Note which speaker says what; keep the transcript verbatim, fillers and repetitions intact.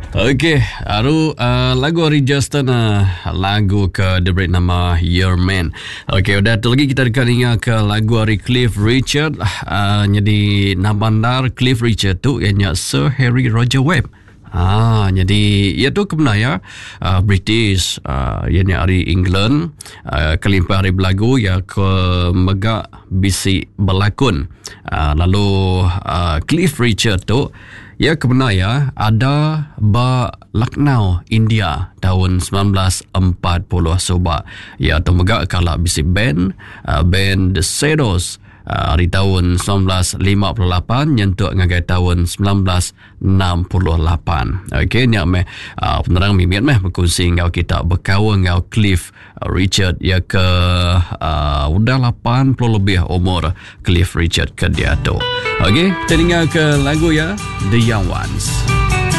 Speaker 1: Okey, aru uh, lagu Ari Justin uh, lagu ke The Break nama Your Man. Okey, udah tu lagi kita akan ingat ke lagu Ari Cliff Richard. Uh, jadi nabandar Cliff Richard tu ianya Sir Harry Roger Webb. Ah, jadi ia tu kebenaya uh, British, uh, ianya dari England, uh, kelimpah hari belagu ya ke megak bisi berlakon. Uh, lalu uh, Cliff Richard tu ia kebenaya ada ba Lucknow, India tahun sembilan belas empat puluh soba. Ia tu megak kala bisi band, uh, band The Shadows. Uh, hari tahun sembilan belas lima puluh lapan nyentuk ngagai tahun sembilan belas enam puluh lapan. Okey, ni ame uh, penerang mimiat meh berkongsi ngau kita berkawan ngau Cliff uh, Richard ya ke uh, udah lapan puluh lebih umur Cliff Richard ke dia tu. Okey, kita dengar ke lagu ya The Young Ones.